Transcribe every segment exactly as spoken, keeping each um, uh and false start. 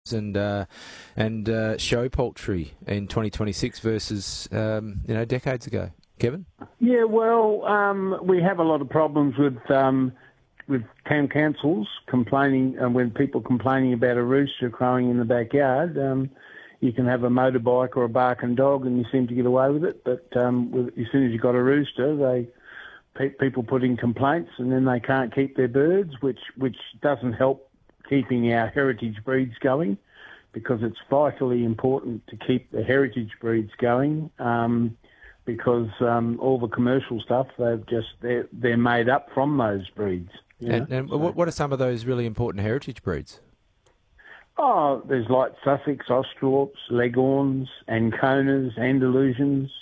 and uh, and uh, show poultry in twenty twenty-six versus um, you know decades ago, Kevin? Yeah, well, um, we have a lot of problems with um, with town councils complaining, and when people complaining about a rooster crowing in the backyard. Um, you can have a motorbike or a barking dog, and you seem to get away with it. But um, with, as soon as you've got a rooster, they pe- people put in complaints, and then they can't keep their birds, which which doesn't help keeping our heritage breeds going, because it's vitally important to keep the heritage breeds going. Um, because um, all the commercial stuff, they've just they're they're made up from those breeds. You And, know? and So- what what are some of those really important heritage breeds? Oh, there's like Sussex, Australorps, Leghorns, Anconas, Andalusians.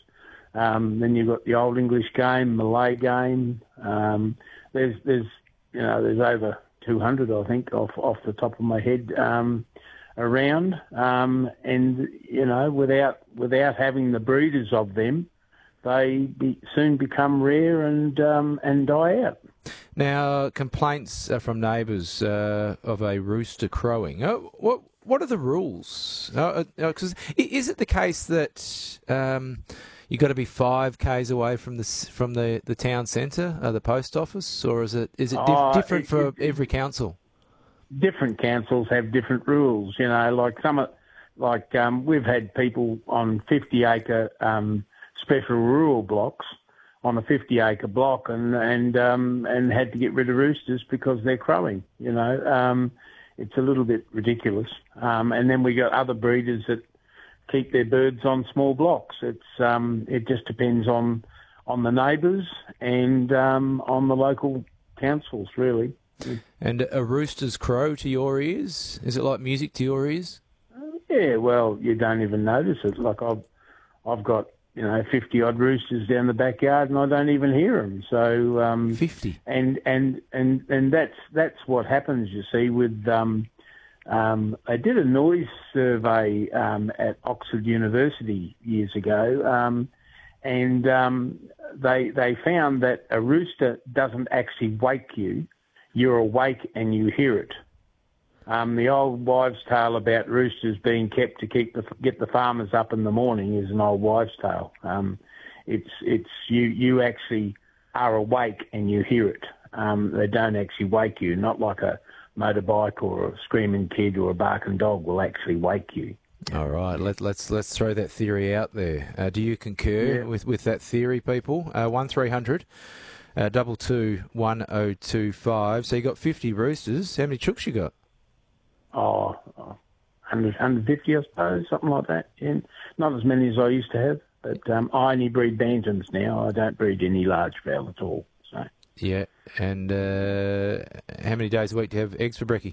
Um, then you've got the Old English Game, Malay Game. Um, there's there's you know there's over two hundred, I think, off off the top of my head, um, around. Um, and you know without without having the breeders of them, they be, soon become rare and um, and die out. Now, complaints uh, from neighbours uh, of a rooster crowing. Uh, what what are the rules? Uh, uh, 'cause is it the case that um, you've got to be five k's away from the s- from the, the town centre, uh, the post office, or is it is it dif- Oh, different it- for it- every council? Different councils have different rules. You know, like some, of- like um, we've had people on fifty acre um, special rural blocks on a fifty acre block, and and um, and had to get rid of roosters because they're crowing. You know, um, it's a little bit ridiculous. Um, and then we got other breeders that keep their birds on small blocks. It's um, it just depends on on the neighbours and um, on the local councils, really. And a rooster's crow to your ears? Is it like music to your ears? Yeah, well, you don't even notice it. Like I've, I've got you know fifty odd roosters down the backyard, and I don't even hear them. So um, Fifty. and and and and that's that's what happens. You see, with um, um, I did a noise survey um, at Oxford University years ago, um, and um, they they found that a rooster doesn't actually wake you. You're awake and you hear it. Um, the old wives' tale about roosters being kept to keep the, get the farmers up in the morning is an old wives' tale. Um, it's it's you you actually are awake and you hear it. Um, they don't actually wake you, not like a motorbike or a screaming kid or a barking dog will actually wake you. All right, let, let's let's throw that theory out there. Uh, do you concur Yeah. with, with that theory, people? Uh, one three hundred uh, double two one oh two five. So you got fifty roosters. How many chooks you got? Oh, one hundred, one hundred fifty, I suppose, something like that. Yeah. Not as many as I used to have, but um, I only breed bantams now. I don't breed any large fowl at all. So Yeah, and uh, how many days a week do you have eggs for brekkie?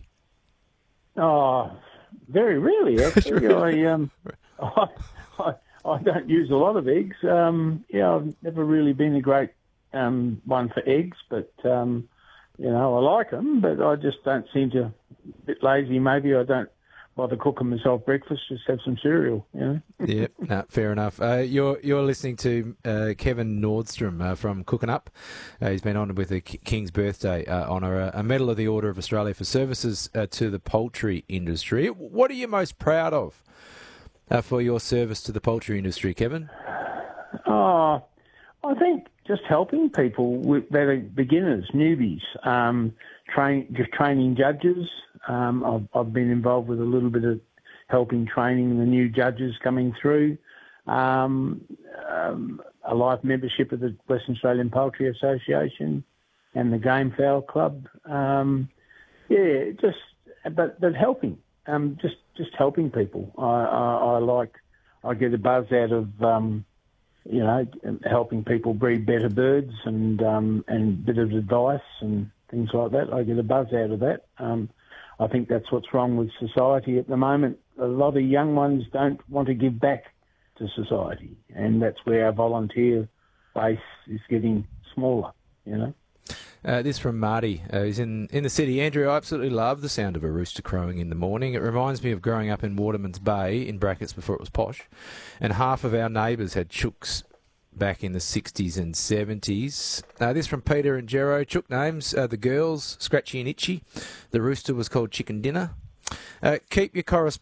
Oh, very rarely, actually. I, um, I, I, I don't use a lot of eggs. Um, yeah, I've never really been a great um, one for eggs, but, um, you know, I like them, but I just don't seem to, a bit lazy maybe. I don't bother cooking myself breakfast, just have some cereal, you know. Yeah, no, fair enough. Uh, you're you're listening to uh, Kevin Nordstrom uh, from Cooking Up. Uh, he's been honoured with a K- King's Birthday uh, honour, uh, a Medal of the Order of Australia for services uh, to the poultry industry. What are you most proud of uh, for your service to the poultry industry, Kevin? Oh, I think just helping people with, that are beginners, newbies, um, train, just training judges. Um, I've, I've been involved with a little bit of helping training the new judges coming through. Um, um, a life membership of the Western Australian Poultry Association and the Game Fowl Club. Um, yeah, just but but helping, um, just just helping people. I, I, I like I get a buzz out of um, you know helping people breed better birds and um, and bit of advice and things like that. I get a buzz out of that. Um, I think that's what's wrong with society at the moment. A lot of young ones don't want to give back to society, and that's where our volunteer base is getting smaller, you know. Uh, this from Marty. Uh, he's in, in the city. Andrew, I absolutely love the sound of a rooster crowing in the morning. It reminds me of growing up in Waterman's Bay, in brackets before it was posh, and half of our neighbours had chooks back in the sixties and seventies. Uh, this from Peter and Jero. Chook names, uh, the girls, Scratchy and Itchy. The rooster was called Chicken Dinner. Uh, keep your correspondence